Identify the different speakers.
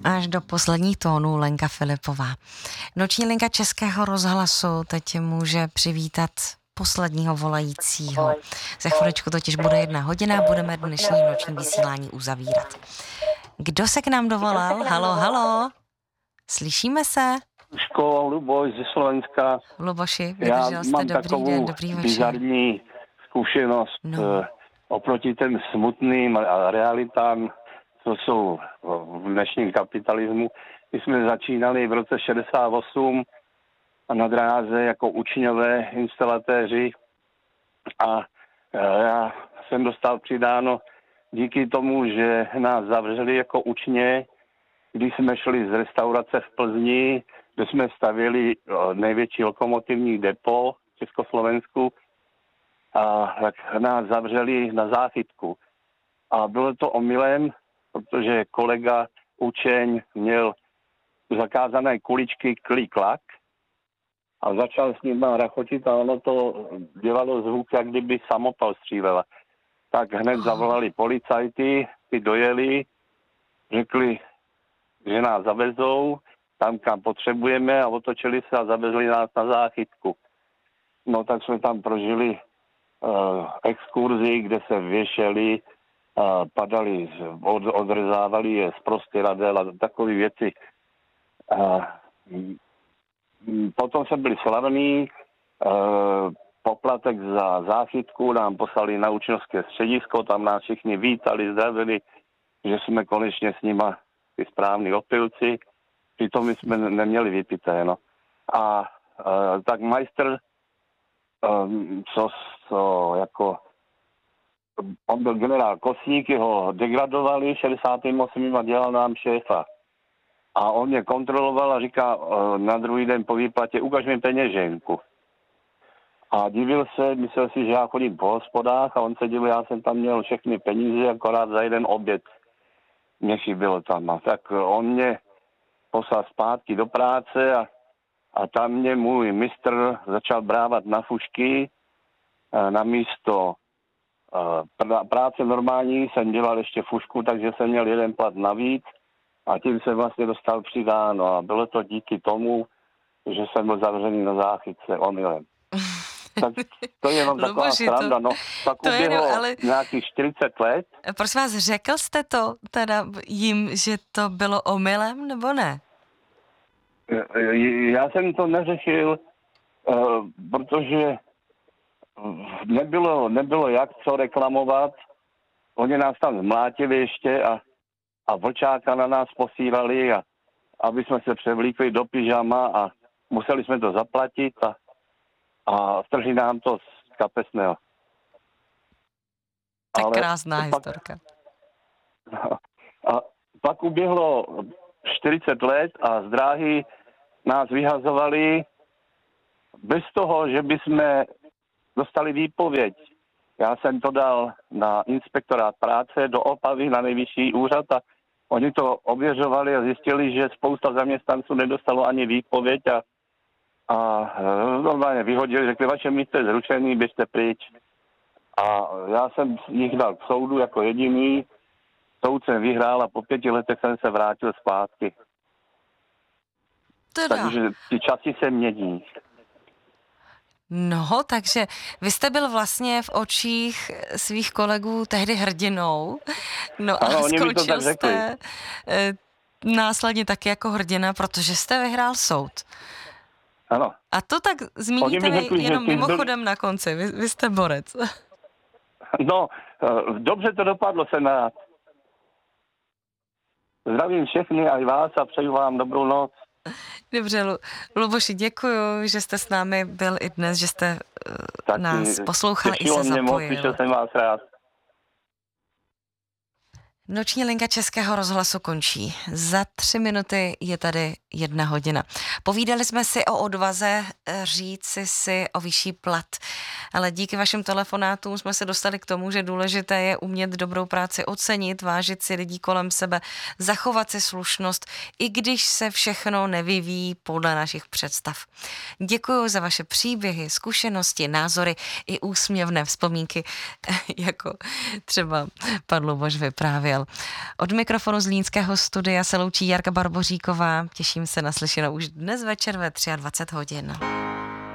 Speaker 1: Až do posledních tónů Lenka Filipová. Noční linka Českého rozhlasu teď může přivítat posledního volajícího. Za chviličku totiž bude 1 hodina, budeme dnešní noční vysílání uzavírat. Kdo se k nám dovolal? Halo, halo. Slyšíme se?
Speaker 2: Škola Luboš ze Slovenska.
Speaker 1: Luboši, vydržel jste, dobrý den, dobrý večer.
Speaker 2: Bizarní zkušenost oproti těm smutným realitám, co jsou v dnešním kapitalismu. My jsme začínali v roce 68 na dráze jako učňové instalatéři a já jsem dostal přidáno díky tomu, že nás zavřeli jako učně, když jsme šli z restaurace v Plzni, kde jsme stavěli největší lokomotivní depo v Československu, a tak nás zavřeli na záchytku. A bylo to omylem, protože kolega učeň měl zakázané kuličky klik-klak a začal s ním rachotit a ono to dělalo zvuk, jak kdyby samopal střílela. Tak hned zavolali policajty, ty dojeli, řekli, že nás zavezou tam, kam potřebujeme a otočili se a zavezli nás na záchytku. No tak jsme tam prožili exkurzi, kde se věšeli, padali, odrezávali je z prostěradel a takové věci. Potom jsme byli slavní, poplatek za záchytku nám poslali na učňovské středisko, tam nás všichni vítali, zdravili, že jsme konečně s nima ty správní opilci, přitom my jsme neměli vypité, no. A tak majster, co jako, on byl generál Kosník, ho degradovali 68. a dělal nám šéfa. A on mě kontroloval a říká na druhý den po výplatě, ukaž mi peněženku. A divil se, myslel si, že já chodím po hospodách a on se divil, já jsem tam měl všechny peníze, akorát za jeden oběd mě chybělo tam. A tak on mě poslal zpátky do práce a tam mě můj mistr začal brávat na fušky. Na místo práce normální jsem dělal ještě fušku, takže jsem měl jeden plat navíc a tím jsem vlastně dostal přidáno. A bylo to díky tomu, že jsem byl zavřený na záchytce omylem. Tak to je jenom taková sranda, no. Pak uběhlo nějakých 40 let.
Speaker 1: Prosím vás, řekl jste to teda jim, že to bylo omylem, nebo ne?
Speaker 2: Já jsem to neřešil, protože nebylo jak co reklamovat. Oni nás tam zmlátili ještě a vlčáka na nás posílali, a aby jsme se převlíkli do pyžama a museli jsme to zaplatit a vtrhli nám to z kapesného.
Speaker 1: Tak krásná historka.
Speaker 2: A pak uběhlo 40 let a z dráhy nás vyhazovali bez toho, že bychom dostali výpověď. Já jsem to dal na inspektorát práce do Opavy na nejvyšší úřad a oni to ověřovali a zjistili, že spousta zaměstnanců nedostalo ani výpověď a normálně vyhodili, řekli, vaše místo je zrušený, běžte pryč. A já jsem jich dal k soudu jako jediný, soud jsem vyhrál a po 5 letech jsem se vrátil zpátky. Takže ty časy se mění.
Speaker 1: No, takže vy jste byl vlastně v očích svých kolegů tehdy hrdinou. No a skončil jste následně taky jako hrdina, protože jste vyhrál soud.
Speaker 2: Ano.
Speaker 1: A to tak zmíníte mi jenom mimochodem na konci. Vy jste borec.
Speaker 2: No, dobře to dopadlo, jsem rád. Zdravím všechny a i vás a přeju vám dobrou noc.
Speaker 1: Dobře, Luboši, děkuju, že jste s námi byl i dnes, že jste nás poslouchal i se zapojil.
Speaker 2: Těšil jsem vás rád.
Speaker 1: Noční linka Českého rozhlasu končí. Za 3 minuty je tady 1 hodina. Povídali jsme si o odvaze říci si o vyšší plat, ale díky vašim telefonátům jsme se dostali k tomu, že důležité je umět dobrou práci ocenit, vážit si lidí kolem sebe, zachovat si slušnost, i když se všechno nevyvíjí podle našich představ. Děkuji za vaše příběhy, zkušenosti, názory i úsměvné vzpomínky, jako třeba pan Luboš vyprávěl přijel. Od mikrofonu z Zlínského studia se loučí Jarka Barboříková. Těším se na slyšenou už dnes večer ve 23 hodin.